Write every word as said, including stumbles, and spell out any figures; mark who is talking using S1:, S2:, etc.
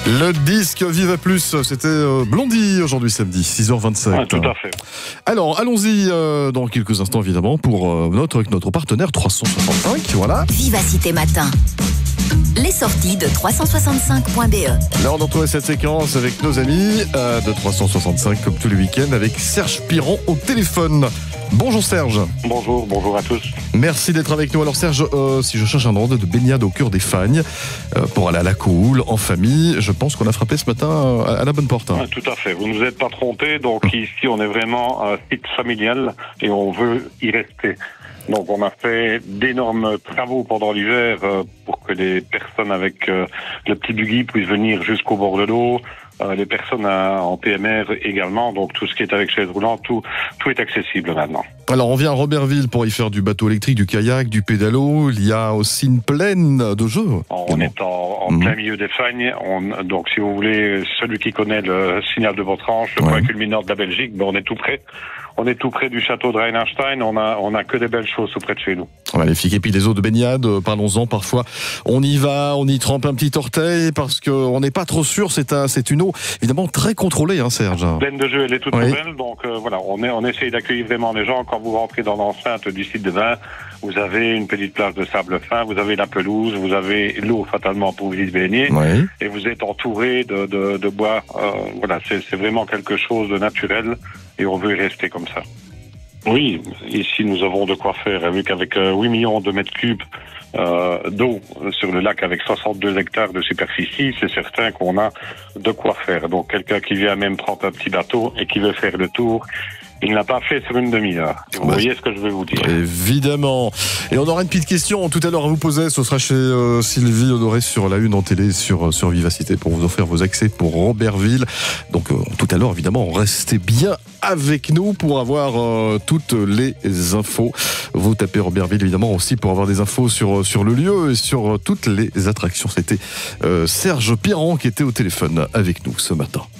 S1: Le disque Viva Plus, c'était euh, Blondie aujourd'hui samedi, six heures vingt-sept.
S2: Ah, tout à fait.
S1: Alors, allons-y euh, dans quelques instants évidemment pour euh, notre, notre partenaire trois cent soixante-cinq, voilà.
S3: Vivacité Matin. Les sorties de trois cent soixante-cinq point b e.
S1: Là, on a retrouvé cette séquence avec nos amis euh, de trois cent soixante-cinq, comme tous les week-ends, avec Serge Piron au téléphone. Bonjour Serge.
S2: Bonjour, bonjour à tous.
S1: Merci d'être avec nous. Alors Serge, euh, si je cherche un endroit de baignade au cœur des Fagnes, euh, pour aller à la cool, en famille, je pense qu'on a frappé ce matin euh, à la bonne porte. Hein.
S2: Ah, tout à fait, vous ne vous êtes pas trompé. Donc ici, on est vraiment un site familial et on veut y rester. Donc on a fait d'énormes travaux pendant l'hiver euh, pour que les personnes avec euh, le petit buggy puissent venir jusqu'au bord de l'eau. Euh, les personnes à, en P M R également, donc tout ce qui est avec chaise roulante, tout, tout est accessible maintenant.
S1: Alors on vient à Robertville pour y faire du bateau électrique, du kayak, du pédalo. Il y a aussi une plaine de jeux.
S2: On est en, en mmh. plein milieu des Fagnes. On, donc si vous voulez, celui qui connaît le signal de Botrange, le ouais. point culminant de la Belgique, ben on est tout près. On est tout près du château de Reinhardstein. On a, on a que des belles choses tout près de chez nous.
S1: Magnifique. Et puis des eaux de baignade, parlons-en parfois. On y va, on y trempe un petit orteil parce qu'on n'est pas trop sûr. C'est un, c'est une eau évidemment très contrôlée, hein, Serge.
S2: Pleine de jeux, elle est toute oui. nouvelle. Donc euh, voilà, on, est, on essaye d'accueillir vraiment les gens. Quand vous rentrez dans l'enceinte du site de vin, vous avez une petite plage de sable fin, vous avez la pelouse, vous avez l'eau fatalement pour vous y baigner, oui. et vous êtes entouré de, de, de bois. Euh, voilà, c'est, c'est vraiment quelque chose de naturel et on veut y rester comme ça. Oui, ici nous avons de quoi faire avec, avec euh, huit millions de mètres cubes euh, d'eau sur le lac avec soixante-deux hectares de superficie. C'est certain qu'on a de quoi faire. Donc quelqu'un qui vient même prendre un petit bateau et qui veut faire le tour, il ne l'a pas fait sur une demi-heure. Vous bah, voyez ce que je veux vous dire.
S1: Évidemment. Et on aura une petite question tout à l'heure à vous poser. Ce sera chez euh, Sylvie Honoré sur la une en télé sur, sur Vivacité pour vous offrir vos accès pour Robertville. Donc euh, tout à l'heure, évidemment, restez bien avec nous pour avoir euh, toutes les infos. Vous tapez Robertville, évidemment, aussi pour avoir des infos sur, sur le lieu et sur toutes les attractions. C'était euh, Serge Piron qui était au téléphone avec nous ce matin.